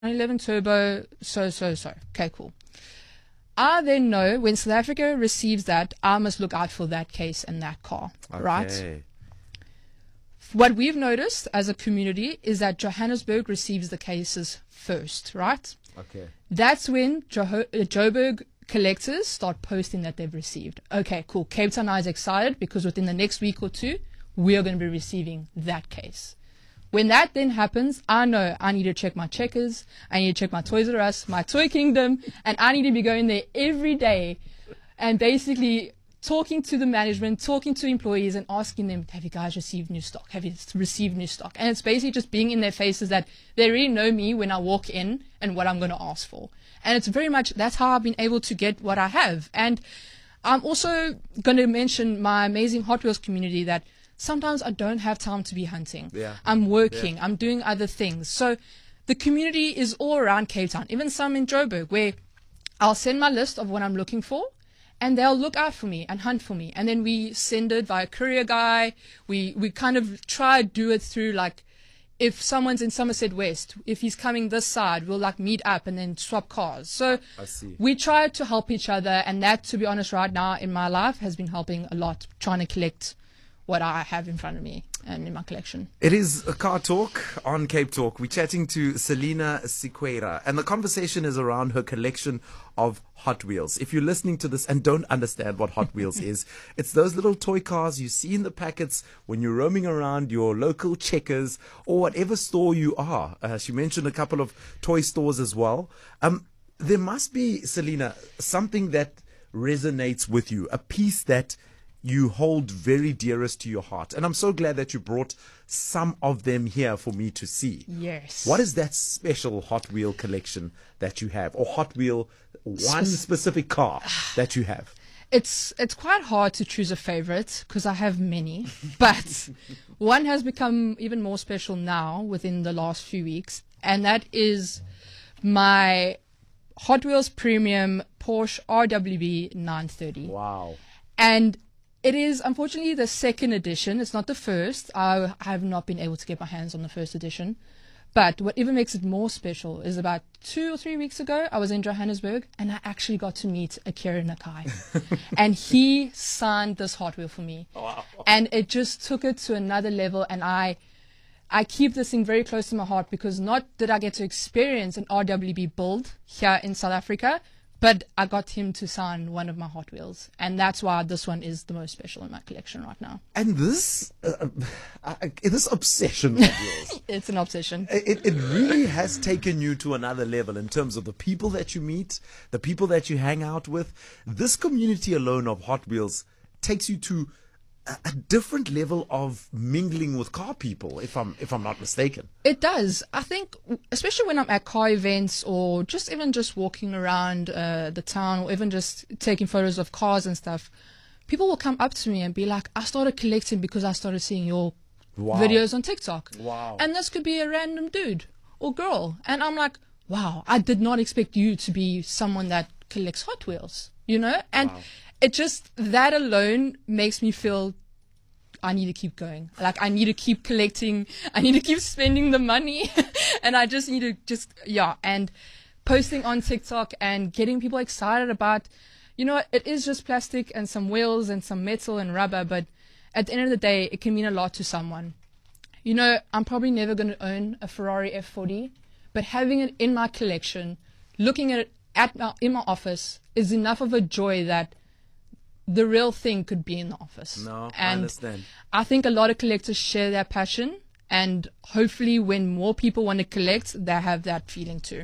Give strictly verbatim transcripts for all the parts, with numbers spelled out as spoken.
eleven Turbo, so, so, so. Okay, cool. I then know when South Africa receives that, I must look out for that case and that car, Okay. right? What we've noticed as a community is that Johannesburg receives the cases first, right? Okay. That's when Joho- uh, Joburg collectors start posting that they've received. Okay, cool. Cape Town is excited because within the next week or two, we are going to be receiving that case. When that then happens, I know I need to check my Checkers, I need to check my Toys R Us, my Toy Kingdom, and I need to be going there every day and basically talking to the management, talking to employees and asking them, have you guys received new stock? Have you received new stock? And it's basically just being in their faces that they really know me when I walk in and what I'm going to ask for. And it's very much, that's how I've been able to get what I have. And I'm also going to mention my amazing Hot Wheels community that sometimes I don't have time to be hunting. Yeah. I'm working. Yeah. I'm doing other things. So the community is all around Cape Town, even some in Joburg, where I'll send my list of what I'm looking for, and they'll look out for me and hunt for me. And then we send it via courier guy. We we kind of try to do it through, like, if someone's in Somerset West, if he's coming this side, we'll like meet up and then swap cars. So I see. we try to help each other, and that, to be honest, right now in my life has been helping a lot, trying to collect what I have in front of me and in my collection. It is a car talk on Cape Talk. We're chatting to Selina Siqueira, and the conversation is around her collection of Hot Wheels. If you're listening to this and don't understand what Hot Wheels is, it's those little toy cars you see in the packets when you're roaming around your local Checkers or whatever store you are. Uh, she mentioned a couple of toy stores as well. Um, there must be, Selina, something that resonates with you, a piece that you hold very dearest to your heart. And I'm so glad that you brought some of them here for me to see. Yes. What is that special Hot Wheel collection that you have? Or Hot Wheel, one specific car that you have? It's it's quite hard to choose a favorite because I have many. But one has become even more special now within the last few weeks. And that is my Hot Wheels Premium Porsche R W B nine thirty. Wow. And it is, unfortunately, the second edition. It's not the first. I have not been able to get my hands on the first edition. But what even makes it more special is about two or three weeks ago, I was in Johannesburg and I actually got to meet Akira Nakai. And he signed this Hot Wheel for me. Wow. And it just took it to another level. And I I keep this thing very close to my heart because not did I get to experience an R W B build here in South Africa, but I got him to sign one of my Hot Wheels. And that's why this one is the most special in my collection right now. And this uh, uh, this obsession of yours, It's an obsession. it, it really has taken you to another level in terms of the people that you meet, the people that you hang out with. This community alone of Hot Wheels takes you to a, a different level of mingling with car people, if I'm if I'm not mistaken. It does. I think, especially when I'm at car events or just even just walking around uh, the town or even just taking photos of cars and stuff, people will come up to me and be like, I started collecting because I started seeing your Wow. videos on TikTok. Wow. And this could be a random dude or girl. And I'm like, wow, I did not expect you to be someone that collects Hot Wheels, you know? And Wow. it just, that alone makes me feel I need to keep going. Like, I need to keep collecting. I need to keep spending the money. And I just need to just, yeah. And posting on TikTok and getting people excited about, you know, it is just plastic and some wheels and some metal and rubber. But at the end of the day, it can mean a lot to someone. You know, I'm probably never going to own a Ferrari F forty, but having it in my collection, looking at it at my, in my office is enough of a joy that the real thing could be in the office. No, I and understand. I think a lot of collectors share that passion, and hopefully when more people want to collect, they have that feeling too.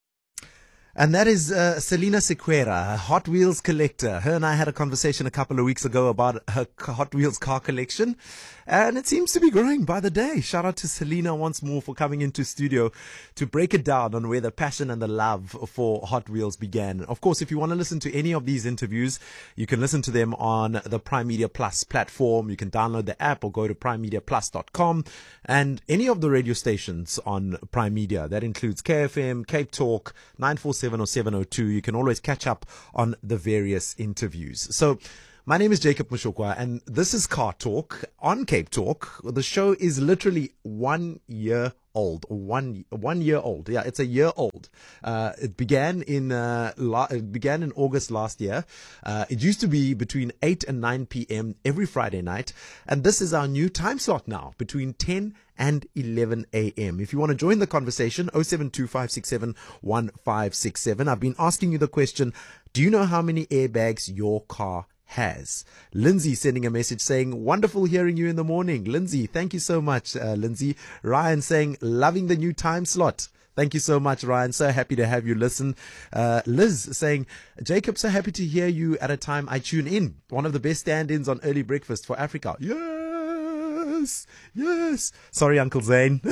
And that is uh, Selina Siqueira, a Hot Wheels collector. Her and I had a conversation a couple of weeks ago about her Hot Wheels car collection, and it seems to be growing by the day. Shout out to Selina once more for coming into studio to break it down on where the passion and the love for Hot Wheels began. Of course, if you want to listen to any of these interviews, you can listen to them on the Prime Media Plus platform. You can download the app or go to prime media plus dot com and any of the radio stations on Prime Media. That includes K F M, Cape Talk, nine four seven or seven oh two. You can always catch up on the various interviews. So My name is Jacob Mushokwa, and this is Car Talk on Cape Talk. The show is literally one year old, one one year old. Yeah, it's a year old. Uh, it began in uh, la- it began in August last year. Uh, it used to be between eight and nine p.m. every Friday night, and this is our new time slot now, between ten and eleven a.m. If you want to join the conversation, oh seven two five six seven one five six seven. I've been asking you the question, do you know how many airbags your car has? Lindsay sending a message saying, wonderful hearing you in the morning. Lindsay, thank you so much, uh, Lindsay. Ryan saying, loving the new time slot. Thank you so much, Ryan. So happy to have you listen. Uh, Liz saying, Jacob, so happy to hear you at a time I tune in. One of the best stand-ins on Early Breakfast for Africa. Yes, yes. Sorry, Uncle Zane.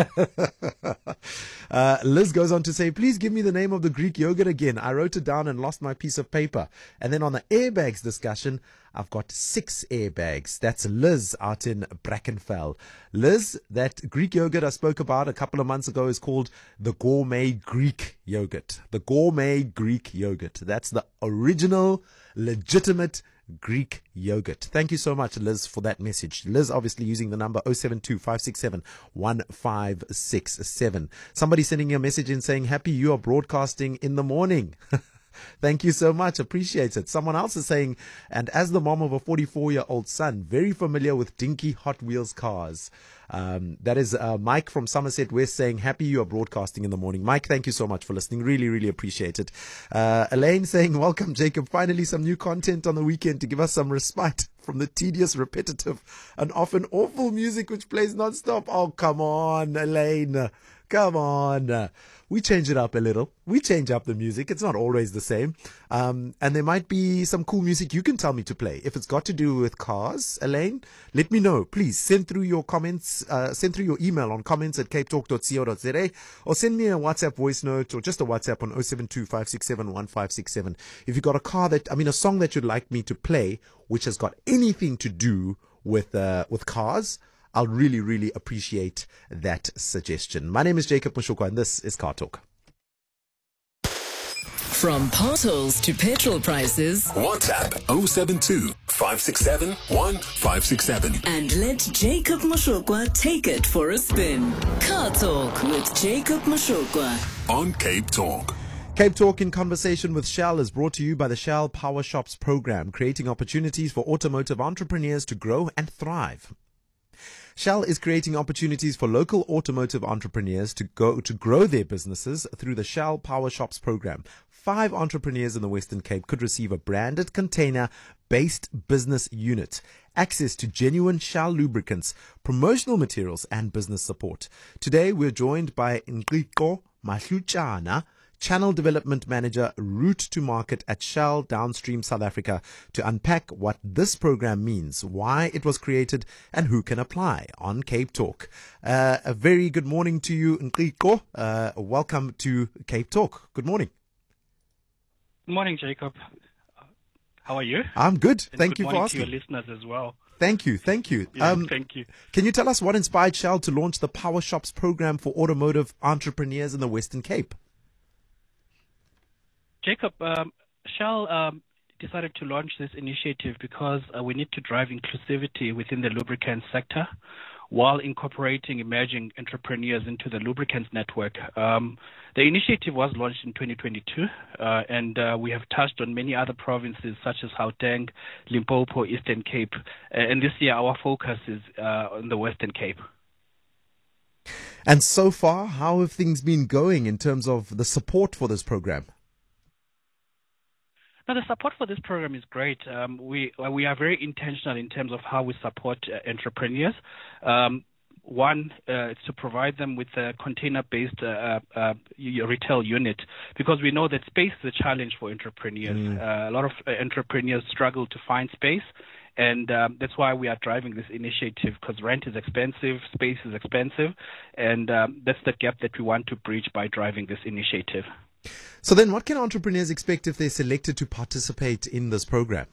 uh, Liz goes on to say, please give me the name of the Greek yogurt again. I wrote it down and lost my piece of paper. And then on the airbags discussion, I've got six airbags. That's Liz out in Brackenfell. Liz, that Greek yogurt I spoke about a couple of months ago is called the Gourmet Greek Yogurt. The Gourmet Greek Yogurt. That's the original, legitimate Greek yogurt. Thank you so much, Liz, for that message. Liz obviously using the number oh seven two five six seven one five six seven. Somebody sending you a message in saying, happy you are broadcasting in the morning. Thank you so much. Appreciate it. Someone else is saying, and as the mom of a forty-four-year-old son, very familiar with dinky Hot Wheels cars. Um, that is uh, Mike from Somerset West saying, happy you are broadcasting in the morning. Mike, thank you so much for listening. Really, really appreciate it. Uh, Elaine saying, welcome, Jacob. Finally, some new content on the weekend to give us some respite from the tedious, repetitive, and often awful music which plays non-stop. Oh, come on, Elaine. Come on. We change it up a little. We change up the music. It's not always the same. Um, and there might be some cool music you can tell me to play. If it's got to do with cars, Elaine, let me know. Please send through your comments, uh, send through your email on comments at cape talk dot co dot za, or send me a WhatsApp voice note or just a WhatsApp on oh seven two five six seven one five six seven. If you've got a car that, I mean, a song that you'd like me to play, which has got anything to do with, uh, with cars, I'll really, really appreciate that suggestion. My name is Jacob Mushokwa, and this is Car Talk. From potholes to petrol prices, WhatsApp oh seven two five six seven one five six seven. And let Jacob Mushokwa take it for a spin. Car Talk with Jacob Mushokwa On Cape Talk. Cape Talk in conversation with Shell is brought to you by the Shell Power Shops program, creating opportunities for automotive entrepreneurs to grow and thrive. Shell is creating opportunities for local automotive entrepreneurs to go to grow their businesses through the Shell Power Shops program. Five entrepreneurs in the Western Cape could receive a branded container-based business unit, access to genuine Shell lubricants, promotional materials, and business support. Today, we're joined by Enrico Mahluchana, Channel Development Manager, Route to Market at Shell Downstream South Africa, to unpack what this program means, why it was created, and who can apply on Cape Talk. Uh, a very good morning to you, Enrico. Uh, welcome to Cape Talk. Good morning. Good morning, Jacob. How are you? I'm good. And thank good you for morning asking. to your listeners as well. Thank you. Thank you. Yeah, um, thank you. Can you tell us what inspired Shell to launch the Power Shops program for automotive entrepreneurs in the Western Cape? Jacob, um, Shell um, decided to launch this initiative because uh, we need to drive inclusivity within the lubricants sector while incorporating emerging entrepreneurs into the lubricants network. Um, the initiative was launched in twenty twenty-two, uh, and uh, we have touched on many other provinces such as Gauteng, Limpopo, Eastern Cape, uh, and this year our focus is uh, on the Western Cape. And so far, how have things been going in terms of the support for this program? Now, the support for this program is great. Um, we we are very intentional in terms of how we support uh, entrepreneurs. Um, one uh, is to provide them with a container-based uh, uh, retail unit, because we know that space is a challenge for entrepreneurs. Mm. Uh, a lot of uh, entrepreneurs struggle to find space, and um, that's why we are driving this initiative, because rent is expensive, space is expensive, and um, that's the gap that we want to bridge by driving this initiative. So then what can entrepreneurs expect if they're selected to participate in this program?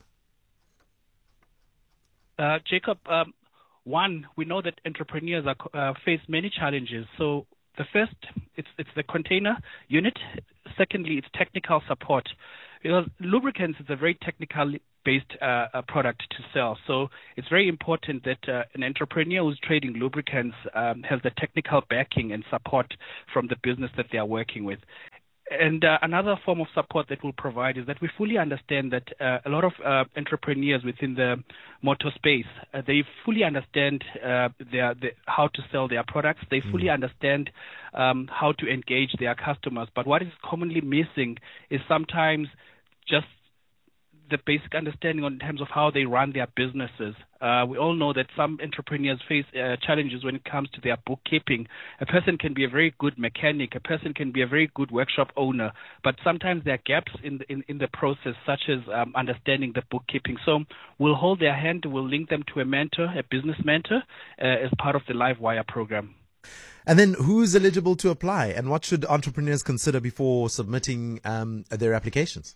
Uh, Jacob, um, one, we know that entrepreneurs are, uh, face many challenges. So the first, it's, it's the container unit. Secondly, it's technical support. Because lubricants is a very technical based uh, a product to sell. So it's very important that uh, an entrepreneur who's trading lubricants um, has the technical backing and support from the business that they are working with. And uh, another form of support that we'll provide is that we fully understand that uh, a lot of uh, entrepreneurs within the motor space, uh, they fully understand uh, their, the, how to sell their products. They fully mm. understand um, how to engage their customers. But what is commonly missing is sometimes just the basic understanding in terms of how they run their businesses. Uh, we all know that some entrepreneurs face uh, challenges when it comes to their bookkeeping. A person can be a very good mechanic, a person can be a very good workshop owner, but sometimes there are gaps in the, in, in the process, such as um, understanding the bookkeeping. So we'll hold their hand, we'll link them to a mentor, a business mentor, uh, as part of the LiveWire program. And then who's eligible to apply, and what should entrepreneurs consider before submitting um, their applications?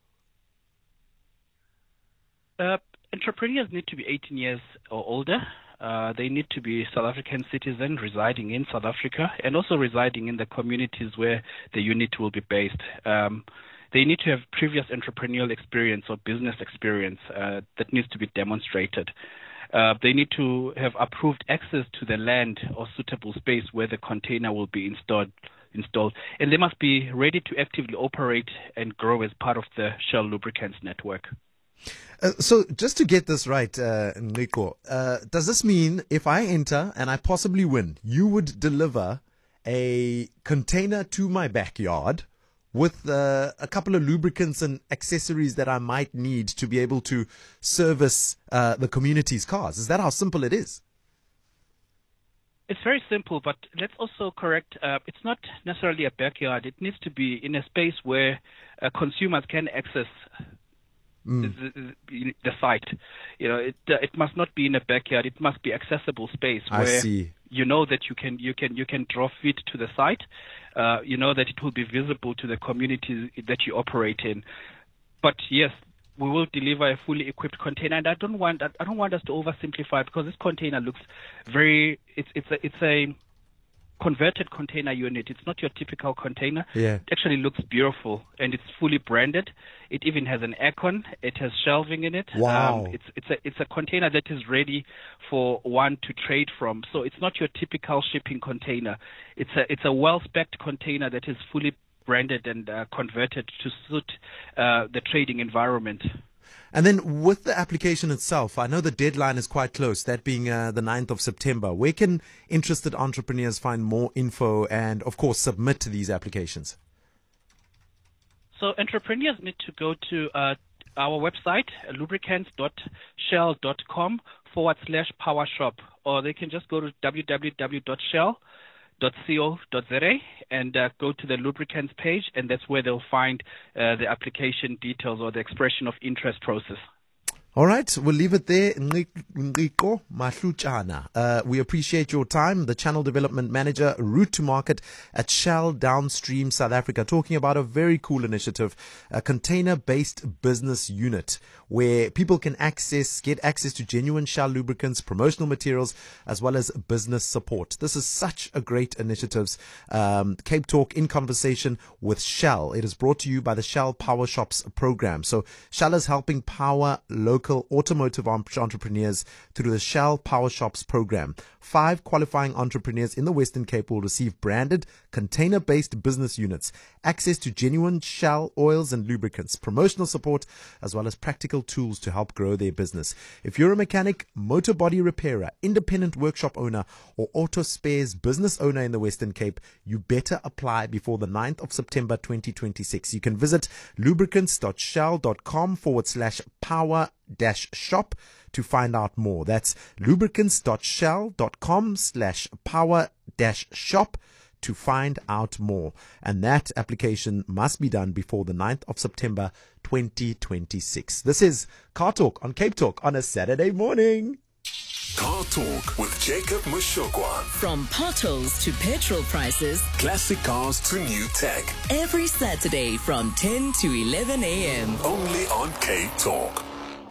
Uh, entrepreneurs need to be eighteen years or older. Uh, they need to be South African citizens residing in South Africa and also residing in the communities where the unit will be based. Um, they need to have previous entrepreneurial experience or business experience uh, that needs to be demonstrated. Uh, they need to have approved access to the land or suitable space where the container will be installed. installed. And they must be ready to actively operate and grow as part of the Shell Lubricants network. Uh, so just to get this right, uh, Enrico, uh, does this mean if I enter and I possibly win, you would deliver a container to my backyard with uh, a couple of lubricants and accessories that I might need to be able to service uh, the community's cars? Is that how simple it is? It's very simple, but let's also correct, uh, it's not necessarily a backyard. It needs to be in a space where uh, consumers can access Mm. The, the, the site. You know, it uh, it must not be in a backyard. It must be accessible space where I see. you know that you can you can you can draw feet to the site. Uh, you know that it will be visible to the community that you operate in. But yes, we will deliver a fully equipped container, and I don't want I don't want us to oversimplify, because this container looks very it's it's a it's a converted container unit. It's not your typical container. Yeah. It actually looks beautiful, and it's fully branded. It even has an aircon. It has shelving in it. Wow. Um, it's it's a it's a container that is ready for one to trade from. So it's not your typical shipping container. It's a it's a well-spec'd container that is fully branded and uh, converted to suit uh, the trading environment. And then with the application itself, I know the deadline is quite close, that being uh, the ninth of September. Where can interested entrepreneurs find more info and, of course, submit to these applications? So entrepreneurs need to go to uh, our website, lubricants.shell.com forward slash power shop, or they can just go to w w w dot shell dot co dot za and uh, go to the lubricants page, and that's where they'll find uh, the application details or the expression of interest process. All right, we'll leave it there. Enrico Mahluchana, uh, we appreciate your time. The Channel Development Manager, Route to Market at Shell Downstream South Africa, talking about a very cool initiative, a container-based business unit where people can access, get access to genuine Shell lubricants, promotional materials, as well as business support. This is such a great initiative. Um, Cape Talk in conversation with Shell. It is brought to you by the Shell Power Shops program. So Shell is helping power local automotive entrepreneurs through the Shell Power Shops program. Five qualifying entrepreneurs in the Western Cape will receive branded, container-based business units, access to genuine Shell oils and lubricants, promotional support, as well as practical tools to help grow their business. If you're a mechanic, motor body repairer, independent workshop owner, or auto spares business owner in the Western Cape, you better apply before the ninth of September twenty twenty-six. You can visit lubricants.shell.com forward slash power dash shop to find out more. That's lubricants.shell.com slash power dash shop to find out more. And that application must be done before the ninth of September twenty twenty-six. This is Car Talk on Cape Talk on a Saturday morning. Car Talk with Jacob Mashogwa. From potholes to petrol prices, Classic cars to new tech. Every Saturday from ten to eleven a.m. Only on Cape Talk.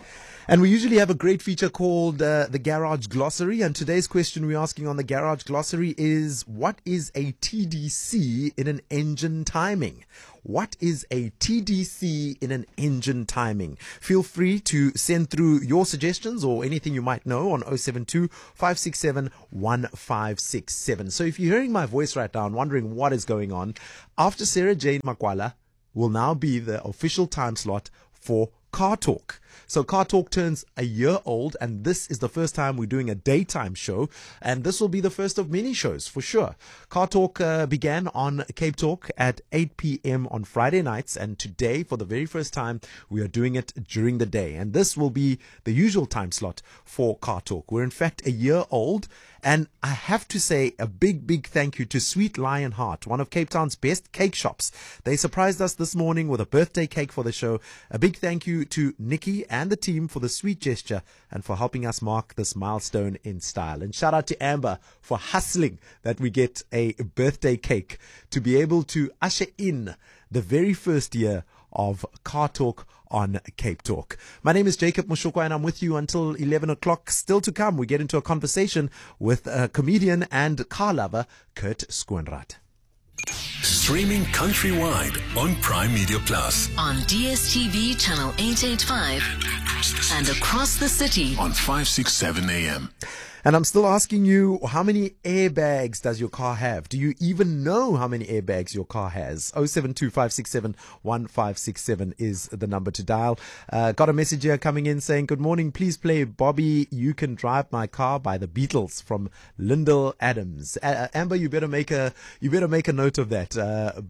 And we usually have a great feature called uh, the Garage Glossary. And today's question we're asking on the Garage Glossary is, what is a T D C in an engine timing? What is a T D C in an engine timing? Feel free to send through your suggestions or anything you might know on zero seven two, five six seven, one five six seven. So if you're hearing my voice right now and wondering what is going on, after Sarah Jane Makwala will now be the official time slot for Car Talk. So Car Talk turns a year old, and this is the first time we're doing a daytime show, and this will be the first of many shows for sure. Car Talk uh, began on Cape Talk at eight p.m. on Friday nights, and today, for the very first time, we are doing it during the day, and this will be the usual time slot for Car Talk. We're in fact a year old, and I have to say a big, big thank you to Sweet Lion Heart, one of Cape Town's best cake shops. They surprised us this morning with a birthday cake for the show. A big thank you to Nikki and the team for the sweet gesture and for helping us mark this milestone in style. And shout out to Amber for hustling that we get a birthday cake to be able to usher in the very first year of Car Talk on Cape Talk. My name is Jacob Moshokwa, and I'm with you until eleven o'clock. Still to come, we get into a conversation with a comedian and car lover, Kurt Skoenrath. Streaming countrywide on Prime Media Plus. On D S T V channel eight eighty-five and across the city On five sixty-seven A M. And I'm still asking you, how many airbags does your car have? Do you even know how many airbags your car has? zero seven two, five six seven, one five six seven is the number to dial. Uh, got a message here coming in saying, good morning, please play Bobby, You Can Drive My Car by the Beatles from Lyndall Adams. Uh, Amber, you better make a, you better make a note of that. Uh,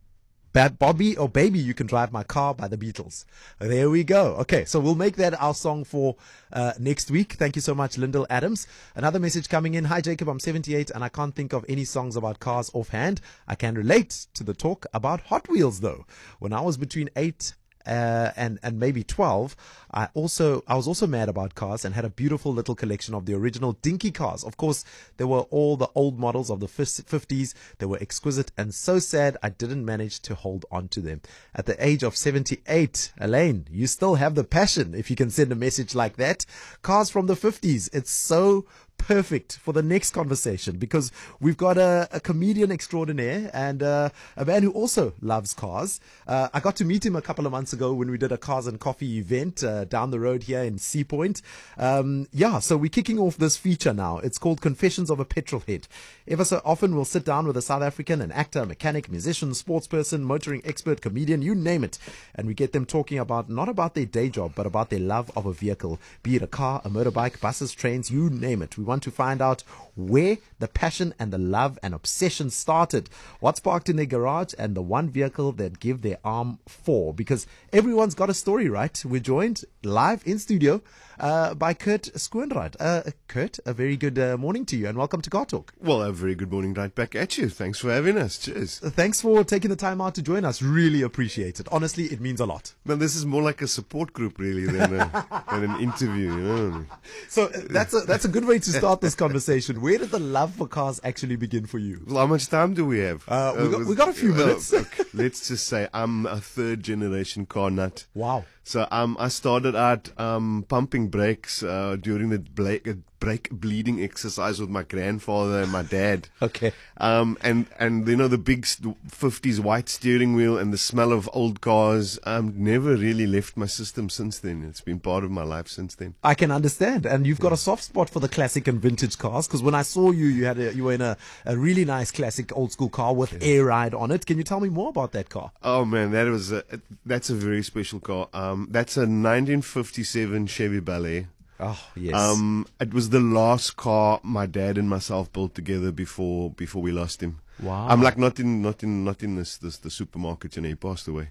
Bobby or Baby, You Can Drive My Car by the Beatles. There we go. Okay, so we'll make that our song for uh, next week. Thank you so much, Lyndall Adams. Another message coming in. Hi, Jacob, I'm seventy-eight and I can't think of any songs about cars offhand. I can relate to the talk about Hot Wheels, though. When I was between eight Uh, and and maybe twelve, I also I was also mad about cars and had a beautiful little collection of the original dinky cars. Of course, there were all the old models of the fifties. They were exquisite and so sad I didn't manage to hold on to them. At the age of seventy-eight, Elaine, you still have the passion if you can send a message like that. Cars from the fifties, it's so perfect for the next conversation because we've got a, a comedian extraordinaire and uh, a man who also loves cars. Uh, I got to meet him a couple of months ago when we did a Cars and Coffee event uh, down the road here in Sea Point. Um, yeah, so we're kicking off this feature now. It's called Confessions of a Petrolhead. Ever so often we'll sit down with a South African, an actor, mechanic, musician, sportsperson, motoring expert, comedian, you name it. And we get them talking about, not about their day job, but about their love of a vehicle, be it a car, a motorbike, buses, trains, you name it. We want to find out where the passion and the love and obsession started, what's parked in their garage, and the one vehicle that give their arm for. Because everyone's got a story, right? We're joined live in studio uh, by Kurt Skoenrath. Uh, Kurt, a very good uh, morning to you and welcome to Car Talk. Well, a very good morning right back at you. Thanks for having us. Cheers. Thanks for taking the time out to join us. Really appreciate it. Honestly, it means a lot. Well, this is more like a support group, really, than, a, than an interview. You know? So uh, that's a, that's a good way to start this conversation. Where did the love for cars actually begin for you? Well, how much time do we have? Uh, we, uh, got, we got a few minutes. Uh, okay. Let's just say I'm a third generation car nut. Wow. So um, I started out um, pumping brakes uh, during the brake, brake bleeding exercise with my grandfather and my dad. Okay. Um, and, and, you know, the big fifties white steering wheel and the smell of old cars um, never really left my system since then. It's been part of my life since then. I can understand. And you've got a soft spot for the classic and vintage cars because when I saw you, you had a, you were in a, a really nice classic old school car with yeah. air ride on it. Can you tell me more about that car? Oh, man, that was a, that's a very special car. Um, That's a nineteen fifty-seven Chevy Ballet. Oh, yes. Um, it was the last car my dad and myself built together before before we lost him. Wow. I'm like not in not in not in this this the supermarket, you know, he passed away.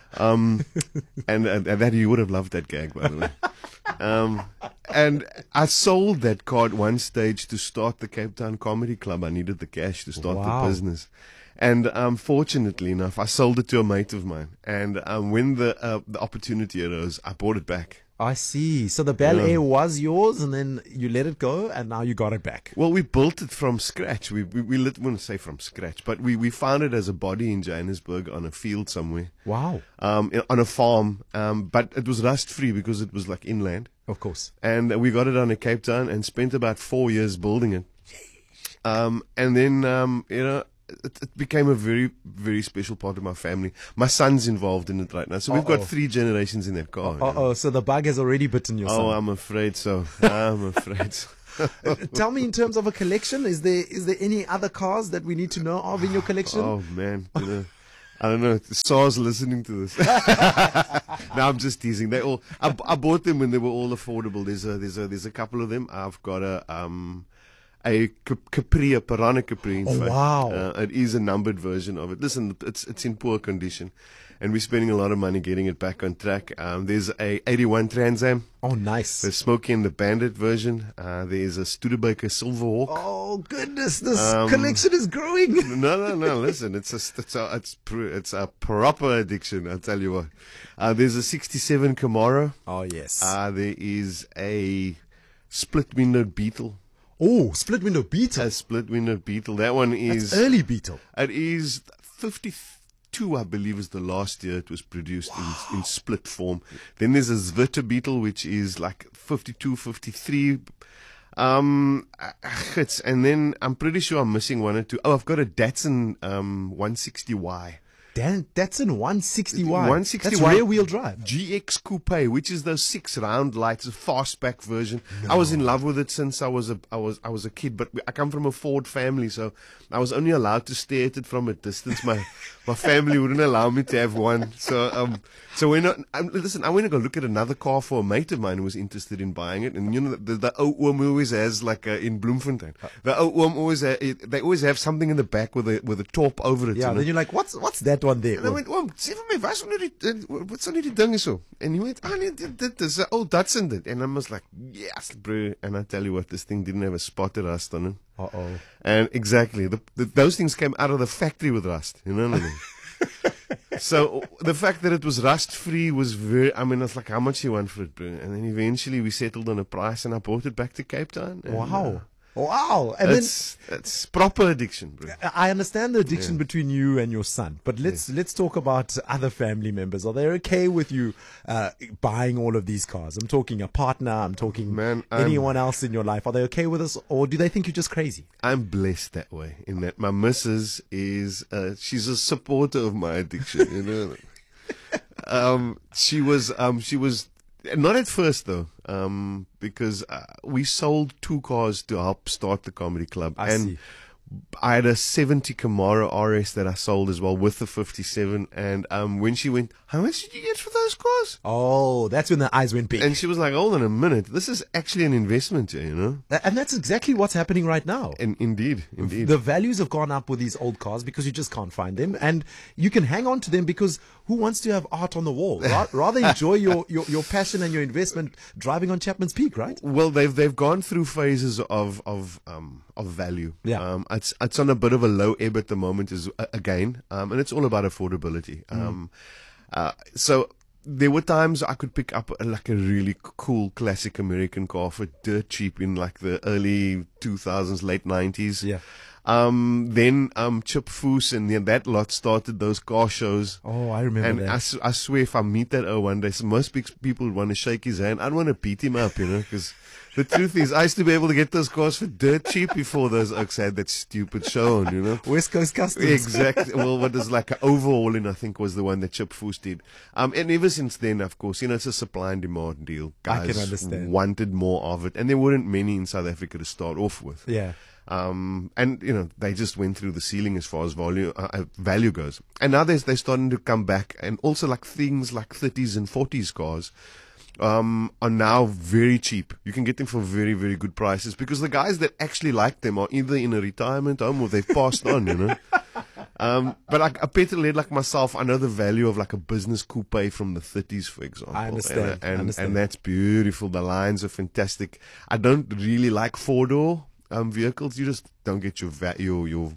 Um, and, and and that you would have loved that gag, by the way. Um, and I sold that car at one stage to start the Cape Town Comedy Club. I needed the cash to start wow. the business. And um, fortunately enough, I sold it to a mate of mine. And um, when the uh, the opportunity arose, I bought it back. I see. So the Bel Air was yours, and then you let it go, and now you got it back. Well, we built it from scratch. We we, we lit, wouldn't say from scratch, but we, we found it as a body in Johannesburg on a field somewhere. Wow. Um, in- on a farm. Um, but it was rust free because it was like inland. Of course. And we got it on a Cape Town and spent about four years building it. Um, and then um, you know. It, it became a very, very special part of my family. My son's involved in it right now. So we've Uh-oh. got three generations in that car. Uh oh. So the bug has already bitten your Oh, son. I'm afraid so. I'm afraid so. Tell me, in terms of a collection, is there is there any other cars that we need to know of in your collection? Oh, man. You know, I don't know. SARS listening to this. No, I'm just teasing. They all. I, I bought them when they were all affordable. There's a there's a there's a couple of them. I've got a um a Capri, a Piranha Capri. In Oh, fact. wow. Uh, it is a numbered version of it. Listen, it's it's in poor condition, and we're spending a lot of money getting it back on track. Um, there's a eighty-one Trans Am. Oh, nice. The Smokey and the Bandit version. Uh, there's a Studebaker Silverhawk. Oh goodness, this Um, collection is growing. No, no, no. Listen, it's a, it's a, it's, pr- it's a proper addiction. I'll tell you what. Uh, there's a sixty-seven Camaro. Oh yes. Uh, there is a split window Beetle. oh, split window Beetle. A split window Beetle. That one is That's early Beetle. It is fifty-two, I believe, is the last year it was produced in, in split form. Then there's a Zwitter Beetle, which is like fifty-two, fifty-three. Um, it's, and then I'm pretty sure I'm missing one or two. Oh, I've got a Datsun um one sixty Y. Dan, that's in one sixty Y. one sixty That's Y. rear wheel drive. G X Coupe, which is those six round lights, a fastback version. I was in love with it since I was a I was I was a kid, but I come from a Ford family, so I was only allowed to stare at it from a distance. My my family wouldn't allow me to have one. So um so when I, um, listen, I went to go look at another car for a mate of mine who was interested in buying it, and you know the the old oom always has like uh, in Bloemfontein. The old oom always ha- they always have something in the back with a with a top over it. Yeah, you know? then you're like, what's what's that one there? En dan went oom, sê vir my, wat is onder die uh, wat staan hierdie ding hierso? En hy went, ah nee, dit, dit is 'n old Datsun dit. And I was like, yes, bro. And I tell you what, this thing didn't have a spot of rust on it. Uh-oh. And exactly, the, the, those things came out of the factory with rust. You know what I mean? So the fact that it was rust free was very. I mean, it's like, how much you want for it, bro? And then eventually we settled on a price, and I brought it back to Cape Town. And, Wow. uh, Wow. And then it's it's proper addiction, bro. I understand the addiction Yeah. between you and your son, but let's let's talk about other family members. Are they okay with you uh, buying all of these cars? I'm talking a partner. I'm talking Man, I'm- anyone else in your life. Are they okay with us, or do they think you're just crazy? I'm blessed that way, in that my missus is, uh, she's a supporter of my addiction, you know. um, she was, um, she was, not at first though, um, because uh, we sold two cars to help start the comedy club. I and see. I had a seventy Camaro R S that I sold as well with the fifty-seven. And um, when she went, how much did you get for those cars? Oh, that's when the eyes went big. And she was like, hold on a minute, this is actually an investment here, you know. Tha- and that's exactly what's happening right now. And indeed, indeed. The values have gone up with these old cars because you just can't find them, and you can hang on to them because who wants to have art on the wall? Ra- Rather enjoy your, your, your passion and your investment driving on Chapman's Peak, right? Well, they've they've gone through phases of of um of value. Yeah. Um, it's it's on a bit of a low ebb at the moment, is uh, again, um, and it's all about affordability. Um, uh, so there were times I could pick up a, like a really c- cool classic American car for dirt cheap in like the early two thousands, late nineties. Yeah. Um, then um, Chip Foose and then that lot started those car shows. Oh, I remember And that. I, s- I swear, if I meet that oh one day, so most big people would want to shake his hand. I'd want to beat him up, you know, because the truth is, I used to be able to get those cars for dirt cheap before those oaks had that stupid show on, you know. West Coast Customs. Exactly. Well, what is like an overhauling, I think, was the one that Chip Foose did. Um, and ever since then, of course, you know, it's a supply and demand deal. I can Guys understand. wanted more of it, and there weren't many in South Africa to start off with. Yeah. Um, and you know, they just went through the ceiling as far as volume, uh, uh, value goes. And now they're, they're starting to come back, and also like things like thirties and forties cars, um, are now very cheap. You can get them for very, very good prices because the guys that actually like them are either in a retirement home or they've passed on, you know. Um, but like a petrolhead like myself, I know the value of like a business coupe from the thirties, for example. I understand, And, I and, understand. and that's beautiful. The lines are fantastic. I don't really like four door um, vehicles. You just don't get your va- your your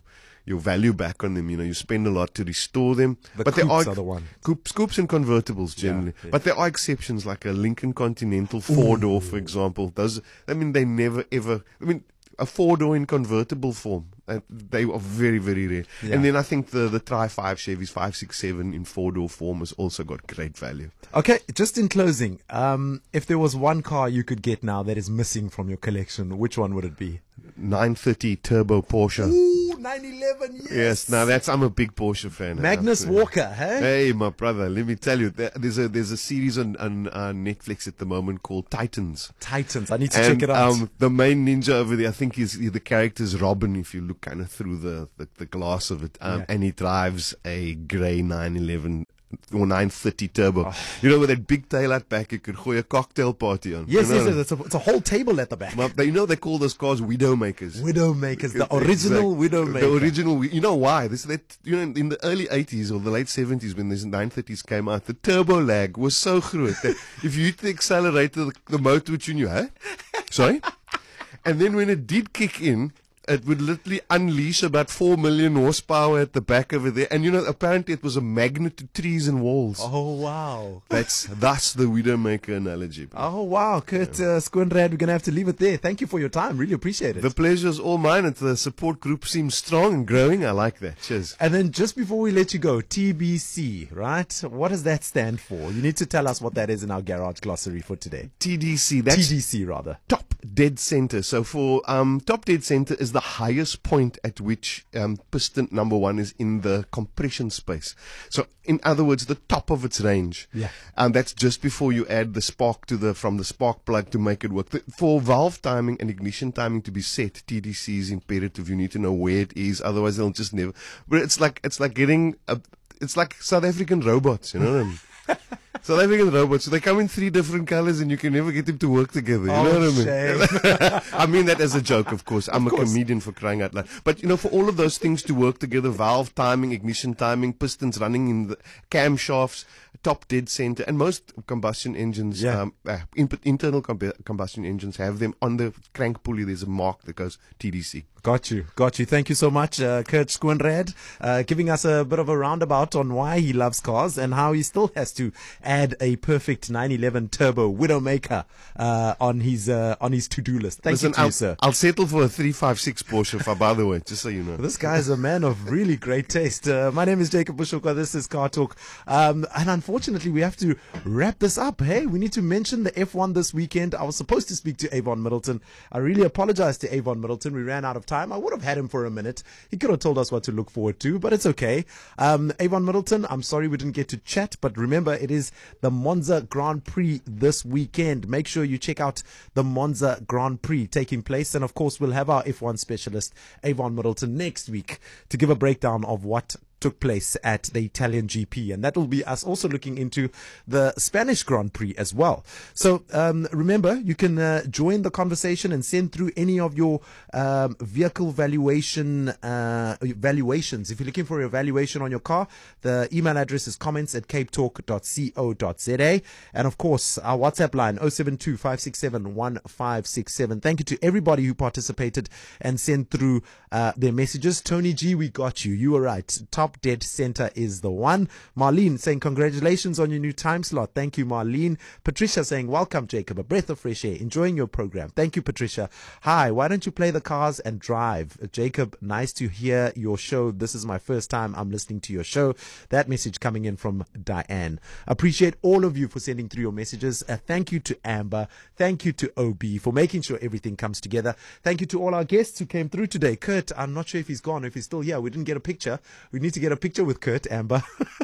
your value back on them. You know, you spend a lot to restore them. The but there coupes are, are the one. Coupe, coupes and convertibles generally. Yeah, yeah. But there are exceptions, like a Lincoln Continental four-door, for example. Those, I mean, they never ever. I mean, a four-door in convertible form. Uh, they are very, very rare. Yeah. And then I think the the Tri five Chevys five six seven in four-door form has also got great value. Okay, just in closing, um, if there was one car you could get now that is missing from your collection, which one would it be? nine thirty Turbo Porsche. Ooh, nine eleven, yes. Yes, now that's I'm a big Porsche fan. Magnus Uh, Walker, hey? Hey, my brother, let me tell you, there- there's a there's a series on on uh, Netflix at the moment called Titans. Titans, I need to And check it out. um, the main ninja over there, I think, is the character's Robin. If you look kind of through the, the, the glass of it, um, Yeah. and he drives a grey nine eleven or nine thirty Turbo. You know, with that big tail at back, you could gooi a cocktail party on. yes, you know? yes, yes, it's a, it's a whole table at the back. Maar they, you know, they call those cars Widowmakers. Widowmakers, the Exact- original Widowmaker. The original. wi- You know why? This that you know in the early eighties or the late seventies when these nine thirties came out, the turbo lag was so groot that if you hit the accelerator, the, the motor would tune you, huh? Sorry. And then when it did kick in, it would literally unleash about four million horsepower at the back over there. And you know, apparently it was a magnet to trees and walls. Oh, wow. That's thus the Widowmaker analogy. Oh, wow. Kurt uh, Skoenrad, we're going to have to leave it there. Thank you for your time. Really appreciate it. The pleasure's all mine. And the support group seems strong and growing. I like that. Cheers. And then just before we let you go, T B C, right? What does that stand for? You need to tell us what that is in our garage glossary for today. T D C. That's T D C, rather. top dead center. So for um, top dead center is the highest point at which um, piston number one is in the compression space. So in other words, the top of its range. Yeah. And that's just before you add the spark to the from the spark plug to make it work. The, for valve timing and ignition timing to be set, T D C is imperative. You need to know where it is, otherwise they'll just never. But it's like it's like getting a, it's like South African robots, you know what I mean? South African robots, so they come in three different colors and you can never get them to work together. You Oh, know what I mean? shame. I mean that as a joke, of course. I'm Of a course. comedian, for crying out loud. But, you know, for all of those things to work together, valve timing, ignition timing, pistons running in the camshafts, top dead center, and most combustion engines, Yeah. um, uh, in, internal com- combustion engines have them on the crank pulley. There's a mark that goes T D C. Got you. Got you. Thank you so much, uh, Kurt Skoenrad, uh, giving us a bit of a roundabout on why he loves cars and how he still has to add a perfect nine eleven Turbo Widowmaker uh, on his uh, on his to-do list. Thank Listen, you to I'll, you, sir. I'll settle for a three five six Porsche, for, by the way, just so you know. This guy is a man of really great taste. Uh, my name is Jacob Bushokwa. This is Car Talk. Um, and unfortunately, we have to wrap this up. Hey, we need to mention the F one this weekend. I was supposed to speak to Avon Middleton. I really apologize to Avon Middleton. We ran out of time. I would have had him for a minute. He could have told us what to look forward to, but it's okay. Um, Avon Middleton, I'm sorry we didn't get to chat, but remember, it is the Monza Grand Prix this weekend. Make sure you check out the Monza Grand Prix taking place. And of course, we'll have our F one specialist, Avon Middleton, next week to give a breakdown of what took place at the Italian G P, and that will be us also looking into the Spanish Grand Prix as well. So um, remember, you can uh, join the conversation and send through any of your um, vehicle valuation uh, valuations. If you're looking for a valuation on your car, the email address is comments at cape talk dot co dot za, and of course our WhatsApp line oh seven two, five six seven, one five six seven. Thank you to everybody who participated and sent through uh, their messages. Tony G, we got you. You were right. Top dead center is the one. Marlene saying congratulations on your new time slot. Thank you, Marlene. Patricia saying welcome, Jacob. A breath of fresh air. Enjoying your program. Thank you, Patricia. Hi, why don't you play the cars and drive? Jacob, nice to hear your show. This is my first time I'm listening to your show. That message coming in from Diane. Appreciate all of you for sending through your messages. Uh, thank you to Amber. Thank you to O B for making sure everything comes together. Thank you to all our guests who came through today. Kurt, I'm not sure if he's gone, if he's still here. We didn't get a picture. We need to get a picture with Kurt, Amber.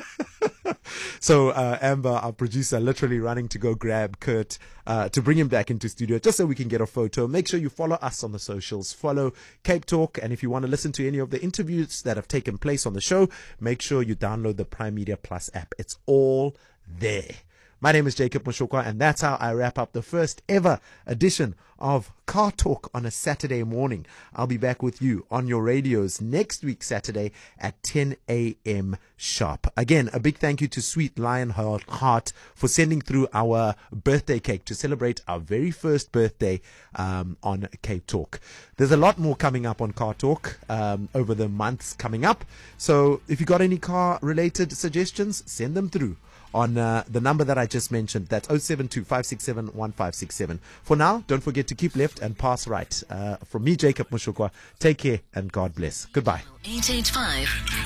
So uh, Amber, our producer, literally running to go grab Kurt uh, to bring him back into studio just so we can get a photo. Make sure you follow us on the socials. Follow Cape Talk. And if you want to listen to any of the interviews that have taken place on the show, make sure you download the Prime Media Plus app. It's all there. My name is Jacob Mushokwa, and that's how I wrap up the first ever edition of Car Talk on a Saturday morning. I'll be back with you on your radios next week, Saturday at ten a.m. sharp. Again, a big thank you to Sweet Lionheart for sending through our birthday cake to celebrate our very first birthday um, on Cape Talk. The There's a lot more coming up on Car Talk um, over the months coming up. So if you got any car-related suggestions, send them through on uh, the number that I just mentioned. That's oh seven two, five six seven, one five six seven. For now, don't forget to keep left and pass right. Uh, from me, Jacob Mushukwa, take care and God bless. Goodbye. eight eight five.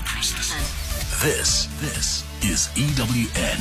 This, this is E W N.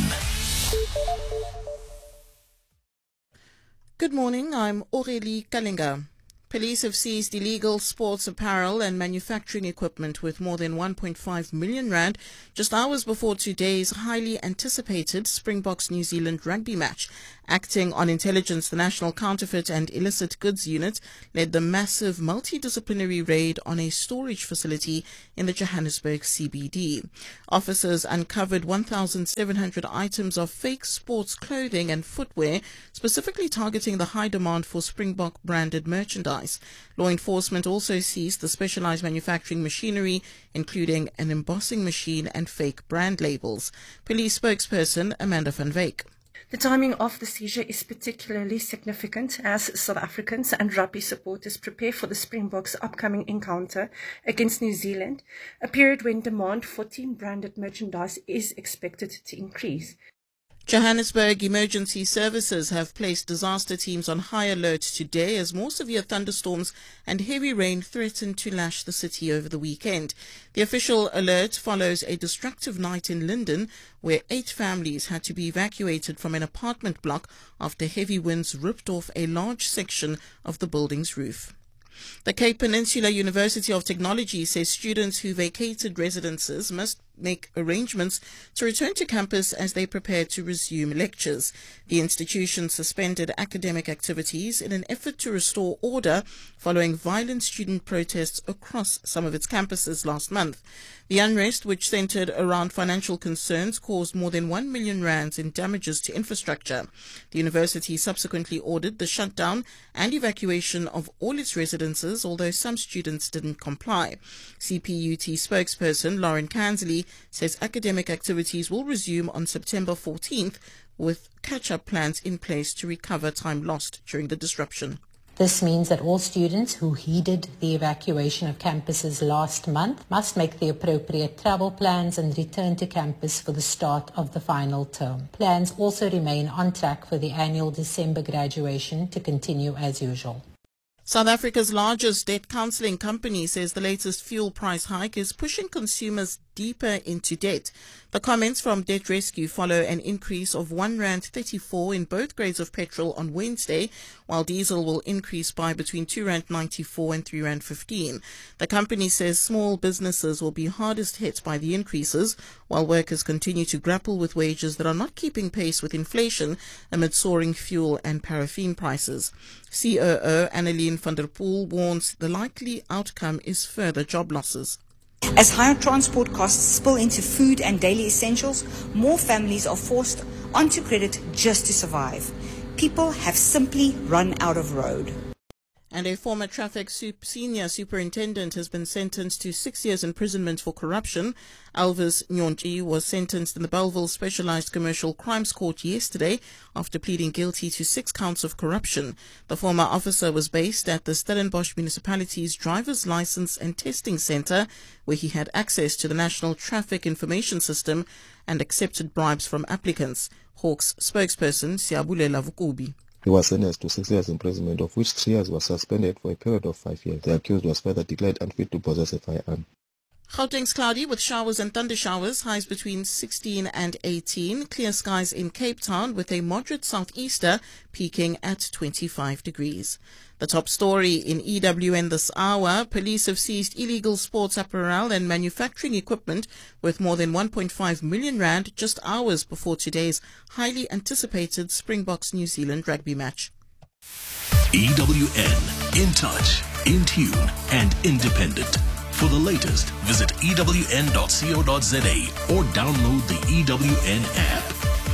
Good morning, I'm Aurélie Kalinga. Police have seized illegal sports apparel and manufacturing equipment with more than one point five million rand just hours before today's highly anticipated Springboks New Zealand rugby match. Acting on intelligence, the National Counterfeit and Illicit Goods Unit led the massive multidisciplinary raid on a storage facility in the Johannesburg C B D. Officers uncovered one thousand seven hundred items of fake sports clothing and footwear, specifically targeting the high demand for Springbok branded merchandise. Law enforcement also seized the specialized manufacturing machinery, including an embossing machine and fake brand labels. Police spokesperson Amanda van Wyk. The timing of the seizure is particularly significant as South Africans and rugby supporters prepare for the Springboks' upcoming encounter against New Zealand, a period when demand for team-branded merchandise is expected to increase. Johannesburg Emergency Services have placed disaster teams on high alert today as more severe thunderstorms and heavy rain threaten to lash the city over the weekend. The official alert follows a destructive night in Linden where eight families had to be evacuated from an apartment block after heavy winds ripped off a large section of the building's roof. The Cape Peninsula University of Technology says students who vacated residences must make arrangements to return to campus as they prepare to resume lectures. The institution suspended academic activities in an effort to restore order following violent student protests across some of its campuses last month. The unrest, which centered around financial concerns, caused more than one million rands in damages to infrastructure. The university subsequently ordered the shutdown and evacuation of all its residences, although some students didn't comply. C P U T spokesperson Lauren Kansley says academic activities will resume on September fourteenth with catch-up plans in place to recover time lost during the disruption. This means that all students who heeded the evacuation of campuses last month must make the appropriate travel plans and return to campus for the start of the final term. Plans also remain on track for the annual December graduation to continue as usual. South Africa's largest debt counselling company says the latest fuel price hike is pushing consumers deeper into debt. The comments from Debt Rescue follow an increase of one rand thirty-four in both grades of petrol on Wednesday, while diesel will increase by between two rand ninety-four and three rand fifteen. The company says small businesses will be hardest hit by the increases, while workers continue to grapple with wages that are not keeping pace with inflation amid soaring fuel and paraffin prices. C O O Annelien van der Poel warns the likely outcome is further job losses. As higher transport costs spill into food and daily essentials, more families are forced onto credit just to survive. People have simply run out of road. And a former traffic sup- senior superintendent has been sentenced to six years imprisonment for corruption. Alvis Nyonji was sentenced in the Bellville Specialized Commercial Crimes Court yesterday after pleading guilty to six counts of corruption. The former officer was based at the Stellenbosch Municipality's Driver's License and Testing Center, where he had access to the National Traffic Information System and accepted bribes from applicants. Hawks spokesperson Siabulela Vukubi. He was sentenced to six years imprisonment, of which three years was suspended for a period of five years. The accused was further declared unfit to possess a firearm. Gauteng's cloudy with showers and thunder showers, highs between sixteen and eighteen. Clear skies in Cape Town with a moderate southeaster peaking at twenty-five degrees. The top story in E W N this hour, police have seized illegal sports apparel and manufacturing equipment worth more than one point five million rand just hours before today's highly anticipated Springboks New Zealand rugby match. E W N, in touch, in tune and independent. For the latest, visit E W N dot co dot za or download the E W N app.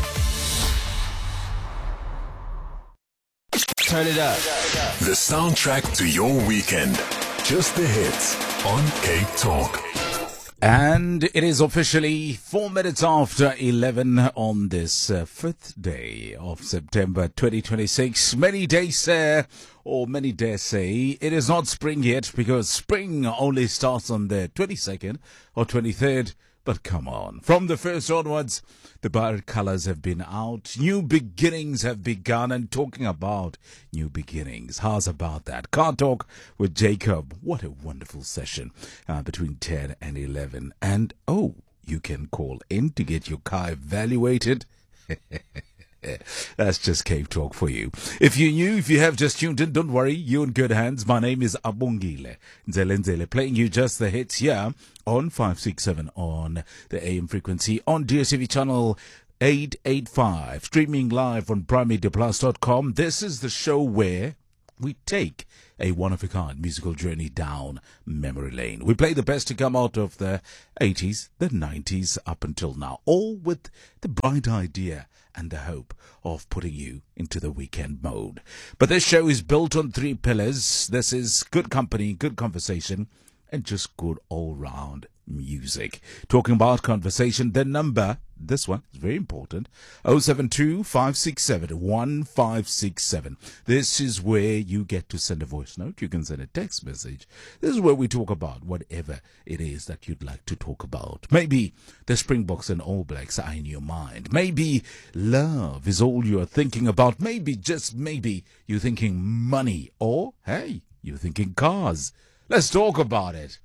Turn it up. The soundtrack to your weekend. Just the hits on Cape Talk. And it is officially four minutes after eleven on this uh, fifth day of September twenty twenty-six. Many days say, or many dare say, it is not spring yet because spring only starts on the twenty-second or twenty-third. But come on, from the first onwards, the bright colors have been out, new beginnings have begun, and talking about new beginnings, how's about that? Car Talk with Jacob. What a wonderful session uh, between ten and eleven. And, oh, you can call in to get your car evaluated. That's just Cape Talk for you. If you're new, if you have just tuned in, don't worry, you're in good hands. My name is Abongile Nzelenzele, playing you just the hits here on five six seven on the A M frequency, on D S T V channel eight eighty-five, streaming live on prime media plus dot com. This is the show where we take a one-of-a-kind musical journey down memory lane. We play the best to come out of the eighties, the nineties, up until now, all with the bright idea and the hope of putting you into the weekend mode. But this show is built on three pillars. This is good company, good conversation, and just good all-round music. Talking about conversation, the number, this one is very important, oh seven two, five six seven, one five six seven. This is where you get to send a voice note. You can send a text message. This is where we talk about whatever it is that you'd like to talk about. Maybe the Springboks and All Blacks are in your mind. Maybe love is all you're thinking about. Maybe, just maybe, you're thinking money. Or, hey, you're thinking cars. Let's talk about it.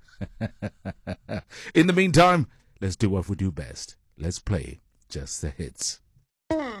In the meantime, let's do what we do best. Let's play just the hits.